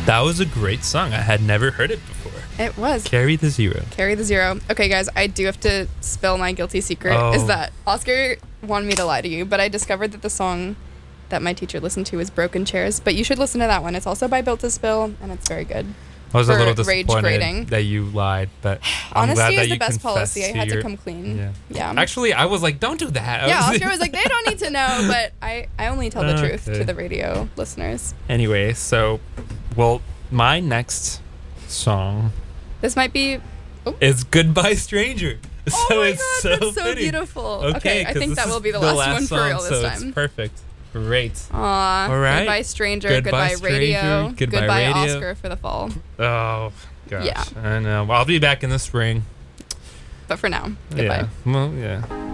That was a great song. I had never heard it before. It was. Carry the Zero. Carry the Zero. Okay, guys, I do have to spill my guilty secret. Is that Oscar wanted me to lie to you, but I discovered that the song that my teacher listened to is Broken Chairs. But you should listen to that one. It's also by Built to Spill, and it's very good. I was a little rage disappointed grading. that you lied, but I'm glad Honesty that is the you best confessed policy. I had to come clean. Yeah. Actually, I was like, don't do that. Yeah, Oscar was like, they don't need to know, but I only tell the truth to the radio listeners. Anyway, so, well, my next song This might be... is Goodbye Stranger. Oh so my it's God, so that's so fitting. beautiful. Okay, I think that will be the last last one for real song, this so time. It's perfect. Great. Aw. All right. Goodbye Stranger. Goodbye, Goodbye Radio. Stranger, goodbye Radio. Oscar for the fall. Oh, gosh. Yeah. I know. Well, I'll be back in the spring. But for now, goodbye. Yeah. Well, yeah.